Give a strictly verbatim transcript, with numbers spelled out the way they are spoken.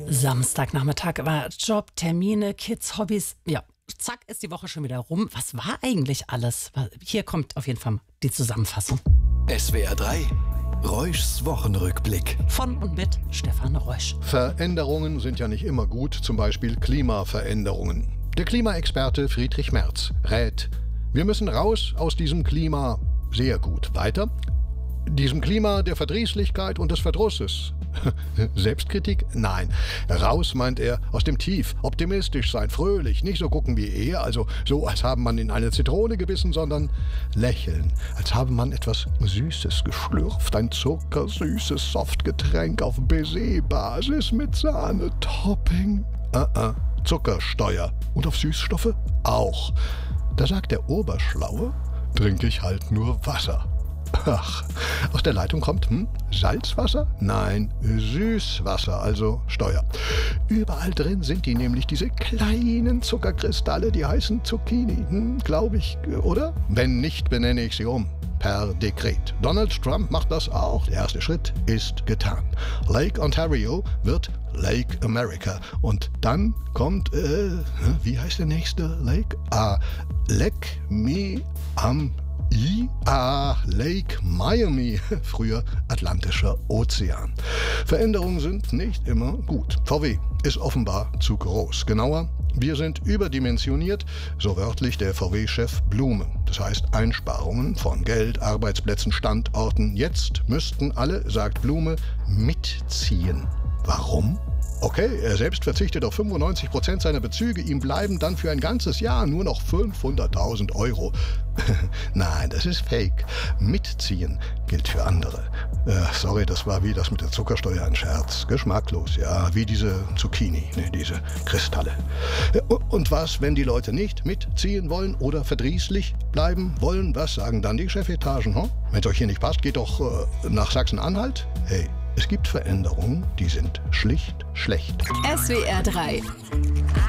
Samstagnachmittag war Job, Termine, Kids, Hobbys. Ja, zack ist die Woche schon wieder rum. Was war eigentlich alles? Hier kommt auf jeden Fall die Zusammenfassung. S W R drei, Reuschs Wochenrückblick. Von und mit Stefan Reusch. Veränderungen sind ja nicht immer gut, zum Beispiel Klimaveränderungen. Der Klimaexperte Friedrich Merz rät, wir müssen raus aus diesem Klima. Sehr gut. Weiter? Diesem Klima der Verdrießlichkeit und des Verdrusses. Selbstkritik? Nein. Raus, meint er, aus dem Tief. Optimistisch sein, fröhlich, nicht so gucken wie er, also so, als habe man in eine Zitrone gebissen, sondern lächeln, als habe man etwas Süßes geschlürft, ein zuckersüßes Softgetränk auf Baiser-Basis mit Sahne-Topping. Uh-uh. Zuckersteuer. Und auf Süßstoffe? Auch. Da sagt der Oberschlaue, trinke ich halt nur Wasser. Ach, aus der Leitung kommt, hm, Salzwasser? Nein, Süßwasser, also Steuer. Überall drin sind die nämlich, diese kleinen Zuckerkristalle, die heißen Zucchini, hm, glaube ich, oder? Wenn nicht, benenne ich sie um. Per Dekret. Donald Trump macht das auch. Der erste Schritt ist getan. Lake Ontario wird Lake America. Und dann kommt, äh, wie heißt der nächste Lake? Ah, Leck me am I, ah, Lake Miami, früher Atlantischer Ozean. Veränderungen sind nicht immer gut. V W ist offenbar zu groß. Genauer, wir sind überdimensioniert, so wörtlich der V W-Chef Blume. Das heißt Einsparungen von Geld, Arbeitsplätzen, Standorten. Jetzt müssten alle, sagt Blume, mitziehen. Warum? Okay, er selbst verzichtet auf fünfundneunzig Prozent seiner Bezüge, ihm bleiben dann für ein ganzes Jahr nur noch fünfhunderttausend Euro. Nein, das ist fake. Mitziehen gilt für andere. Äh, sorry, das war wie das mit der Zuckersteuer ein Scherz. Geschmacklos, ja, wie diese Zucchini, ne, diese Kristalle. Und was, wenn die Leute nicht mitziehen wollen oder verdrießlich bleiben wollen? Was sagen dann die Chefetagen? Hm? Wenn es euch hier nicht passt, geht doch äh, nach Sachsen-Anhalt. Hey. Es gibt Veränderungen, die sind schlicht schlecht. S W R drei